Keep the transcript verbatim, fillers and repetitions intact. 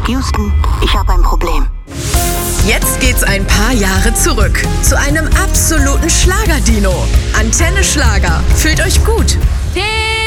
Houston, ich habe ein Problem. Jetzt geht's ein paar Jahre zurück zu einem absoluten Schlagerdino. Antenne Schlager. Fühlt euch gut. Hey!